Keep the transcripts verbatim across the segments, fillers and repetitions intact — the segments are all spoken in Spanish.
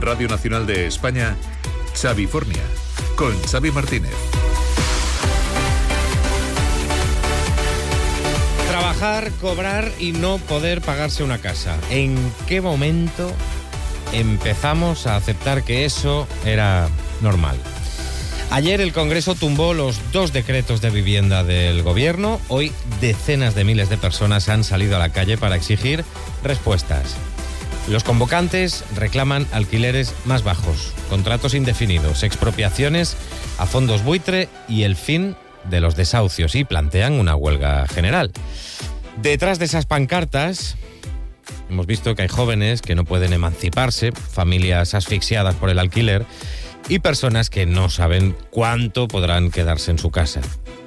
En Radio Nacional de España, Xavifornia, con Xavi Martínez. Trabajar, cobrar y no poder pagarse una casa. ¿En qué momento empezamos a aceptar que eso era normal? Ayer el Congreso tumbó los dos decretos de vivienda del Gobierno. Hoy decenas de miles de personas han salido a la calle para exigir respuestas. Los convocantes reclaman alquileres más bajos, contratos indefinidos, expropiaciones a fondos buitre y el fin de los desahucios, y plantean una huelga general. Detrás de esas pancartas hemos visto que hay jóvenes que no pueden emanciparse, familias asfixiadas por el alquiler y personas que no saben cuánto podrán quedarse en su casa.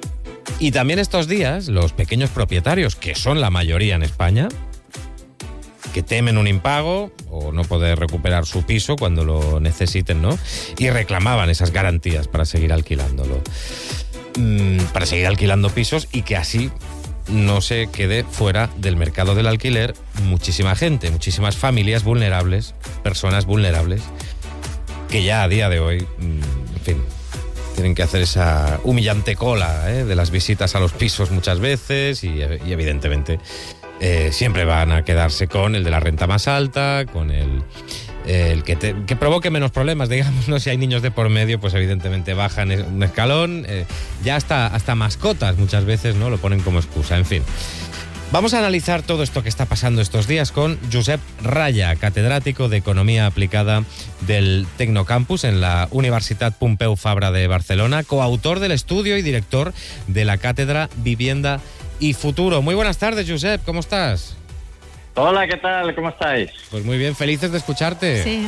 Y también estos días los pequeños propietarios, que son la mayoría en España, que temen un impago o no poder recuperar su piso cuando lo necesiten, ¿no? Y reclamaban esas garantías para seguir alquilándolo. Mm, para seguir alquilando pisos y que así no se quede fuera del mercado del alquiler muchísima gente, muchísimas familias vulnerables, personas vulnerables, que ya a día de hoy, en fin, tienen que hacer esa humillante cola ¿eh? de las visitas a los pisos muchas veces y, y evidentemente eh, siempre van a quedarse con el de la renta más alta, con el, el que, te, que provoque menos problemas, digamos, ¿no? Si hay niños de por medio, pues evidentemente bajan un escalón, eh, ya hasta, hasta mascotas muchas veces, ¿no? Lo ponen como excusa, en fin. Vamos a analizar todo esto que está pasando estos días con Josep Raya, catedrático de Economía Aplicada del Tecnocampus en la Universitat Pompeu Fabra de Barcelona, coautor del estudio y director de la cátedra Vivienda y Futuro. Muy buenas tardes, Josep, ¿cómo estás? Hola, ¿qué tal? ¿Cómo estáis? Pues muy bien, felices de escucharte. Sí.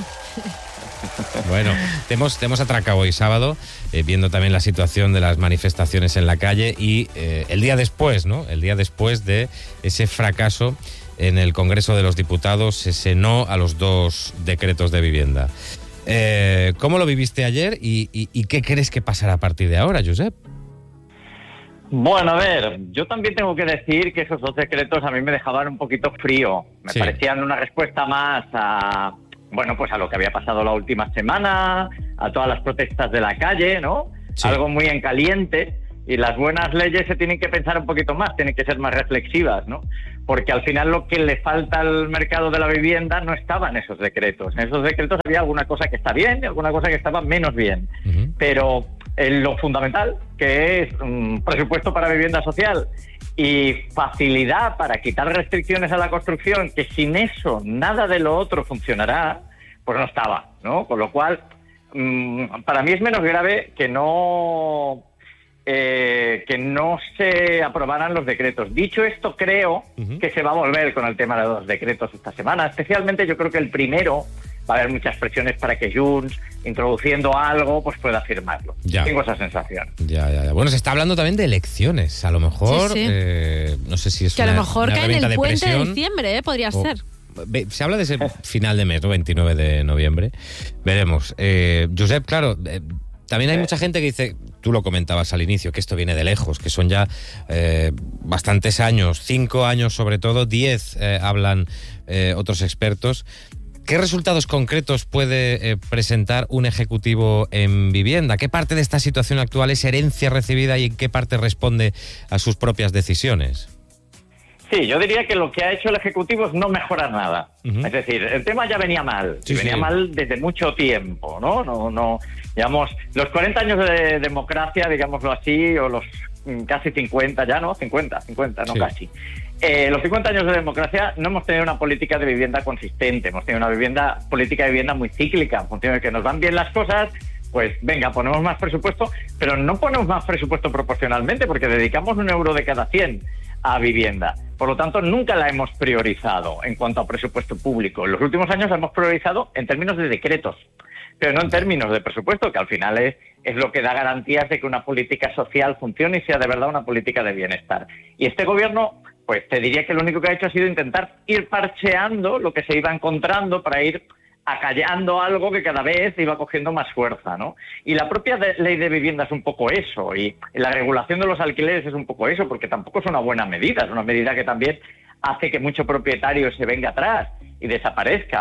Bueno, te hemos, te hemos atracado hoy sábado, eh, viendo también la situación de las manifestaciones en la calle y eh, el día después, ¿no? El día después de ese fracaso en el Congreso de los Diputados, ese no a los dos decretos de vivienda. Eh, ¿Cómo lo viviste ayer y, y, y qué crees que pasará a partir de ahora, Josep? Bueno, a ver, yo también tengo que decir que esos dos decretos a mí me dejaban un poquito frío. Me Sí. parecían una respuesta más a, bueno, pues a lo que había pasado la última semana, a todas las protestas de la calle, ¿no? Sí. Algo muy en caliente. Y las buenas leyes se tienen que pensar un poquito más, tienen que ser más reflexivas, ¿no? Porque al final lo que le falta al mercado de la vivienda no estaba en esos decretos. En esos decretos había alguna cosa que está bien y alguna cosa que estaba menos bien. Uh-huh. Pero en lo fundamental, que es un presupuesto para vivienda social y facilidad para quitar restricciones a la construcción, que sin eso nada de lo otro funcionará, pues no estaba, ¿no? Con lo cual, mmm, para mí es menos grave que no... Eh, que no se aprobaran los decretos. Dicho esto, creo uh-huh. que se va a volver con el tema de los decretos esta semana. Especialmente yo creo que el primero va a haber muchas presiones para que Junts, introduciendo algo, pues pueda firmarlo. Ya. Tengo esa sensación. Ya, ya, ya. Bueno, se está hablando también de elecciones. A lo mejor, Sí, sí. Eh, no sé si es Que una, a lo mejor una cae en herramienta el de puente de presión, diciembre, ¿eh? Podría o- ser. Ve- Se habla de ese final de mes, ¿no? veintinueve de noviembre. Veremos. Eh, Josep, claro, eh, también hay mucha gente que dice, tú lo comentabas al inicio, que esto viene de lejos, que son ya eh, bastantes años, cinco años sobre todo, diez eh, hablan eh, otros expertos. ¿Qué resultados concretos puede eh, presentar un ejecutivo en vivienda? ¿Qué parte de esta situación actual es herencia recibida y en qué parte responde a sus propias decisiones? Sí, yo diría que lo que ha hecho el Ejecutivo es no mejorar nada. Uh-huh. Es decir, el tema ya venía mal, sí, venía sí. mal desde mucho tiempo, ¿no? No, no, digamos, los cuarenta años de democracia, digámoslo así, o los casi cincuenta ya, ¿no? cincuenta, cincuenta, no sí. casi. Eh, los cincuenta años de democracia no hemos tenido una política de vivienda consistente, hemos tenido una vivienda política de vivienda muy cíclica, en función de que nos van bien las cosas, pues venga, ponemos más presupuesto, pero no ponemos más presupuesto proporcionalmente, porque dedicamos un euro de cada cien a vivienda. Por lo tanto, nunca la hemos priorizado en cuanto a presupuesto público. En los últimos años la hemos priorizado en términos de decretos, pero no en términos de presupuesto, que al final es, es lo que da garantías de que una política social funcione y sea de verdad una política de bienestar. Y este gobierno, pues te diría que lo único que ha hecho ha sido intentar ir parcheando lo que se iba encontrando para ir acallando algo que cada vez iba cogiendo más fuerza, ¿no? Y la propia de, ley de vivienda es un poco eso, y la regulación de los alquileres es un poco eso, porque tampoco es una buena medida, es una medida que también hace que mucho propietario se venga atrás y desaparezca.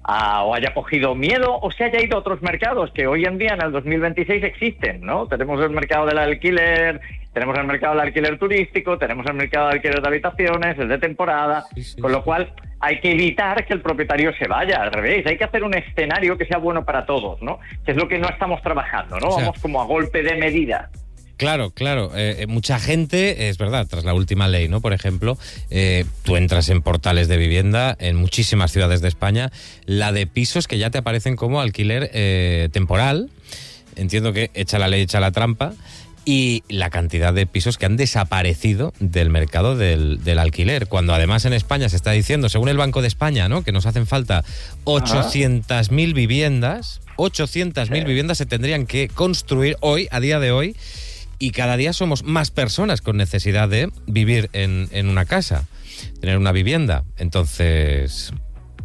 a, o haya cogido miedo o se haya ido a otros mercados que hoy en día en el dos mil veintiséis existen, ¿no? Tenemos el mercado del alquiler, tenemos el mercado del alquiler turístico, tenemos el mercado del alquiler de habitaciones, el de temporada, sí, sí, con lo cual hay que evitar que el propietario se vaya, al revés, hay que hacer un escenario que sea bueno para todos, ¿no? Que es lo que no estamos trabajando, ¿no? O sea, vamos como a golpe de medida. Claro, claro. Eh, mucha gente, es verdad, tras la última ley, ¿no? Por ejemplo, eh, tú entras en portales de vivienda en muchísimas ciudades de España, la de pisos que ya te aparecen como alquiler eh, temporal. Entiendo que echa la ley, echa la trampa. Y la cantidad de pisos que han desaparecido del mercado del, del alquiler, cuando además en España se está diciendo, según el Banco de España, ¿no?, que nos hacen falta ochocientas mil viviendas, ochocientas mil sí. viviendas se tendrían que construir hoy, a día de hoy, y cada día somos más personas con necesidad de vivir en, en una casa, tener una vivienda. Entonces,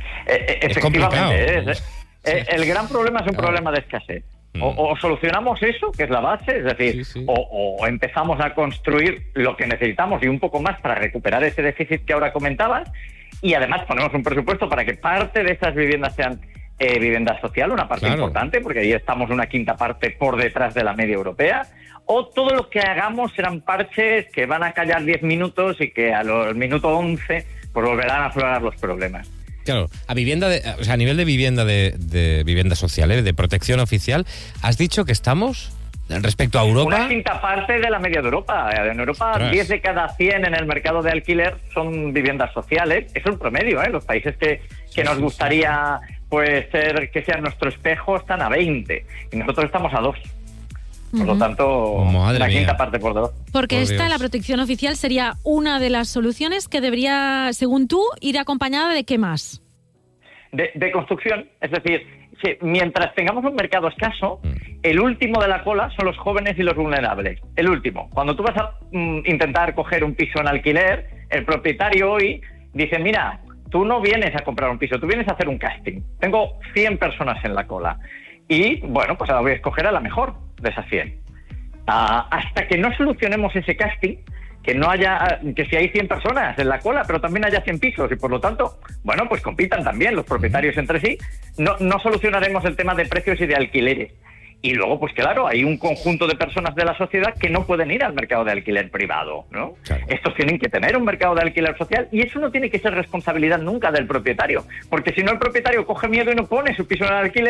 eh, es complicado. Es, eh, el gran problema es un claro. problema de escasez. O, o solucionamos eso, que es la base, es decir, sí, sí. O, o empezamos a construir lo que necesitamos y un poco más para recuperar ese déficit que ahora comentabas, y además ponemos un presupuesto para que parte de esas viviendas sean eh, vivienda social, una parte claro. importante, porque ahí estamos una quinta parte por detrás de la media europea, o todo lo que hagamos serán parches que van a callar diez minutos y que a los minuto once pues volverán a aflorar los problemas. Claro, a vivienda de, o sea, a nivel de vivienda de, de vivienda social, ¿eh? De protección oficial, has dicho que estamos respecto a Europa. Una quinta parte de la media de Europa. En Europa, Ostras. diez de cada cien en el mercado de alquiler son viviendas sociales. Es un promedio, ¿eh? Los países que, que sí, nos gustaría pues ser que sean nuestro espejo están a veinte y nosotros estamos a dos. Por uh-huh. lo tanto, oh, la quinta parte por dos. Porque por esta, Dios. la protección oficial, sería una de las soluciones que debería, según tú, ir acompañada de ¿qué más? De, de construcción. Es decir, si, mientras tengamos un mercado escaso, mm. el último de la cola son los jóvenes y los vulnerables. El último. Cuando tú vas a mm, intentar coger un piso en alquiler, el propietario hoy dice, mira, tú no vienes a comprar un piso, tú vienes a hacer un casting. Tengo cien personas en la cola. Y, bueno, pues ahora voy a escoger a la mejor de esas cien. Uh, hasta que no solucionemos ese casting, que no haya, que si hay cien personas en la cola, pero también haya cien pisos, y por lo tanto, bueno, pues compitan también los propietarios entre sí, no, no solucionaremos el tema de precios y de alquileres. Y luego, pues claro, hay un conjunto de personas de la sociedad que no pueden ir al mercado de alquiler privado, ¿no? Claro. Estos tienen que tener un mercado de alquiler social y eso no tiene que ser responsabilidad nunca del propietario, porque si no el propietario coge miedo y no pone su piso en alquiler.